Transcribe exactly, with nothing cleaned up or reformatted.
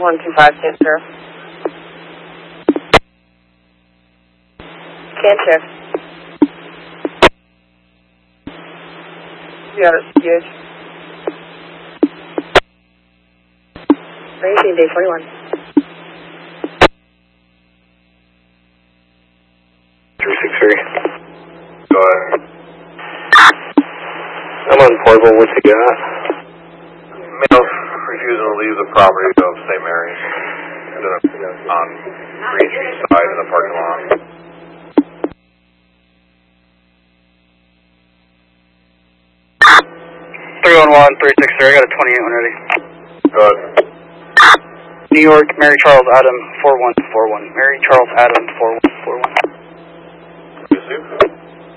one two five, Cancer. Cancer. You got it, huge. Ranging day forty-one. three six three. Go ahead. I'm on portable, what's he got? Male refusing to leave the property of Saint Mary's on Green Street side in the parking lot. three one one, three six three, I got a twenty-eight one ready. Go ahead. New York, Mary Charles Adam, four one four one. Mary Charles Adam, four one four one. Receive.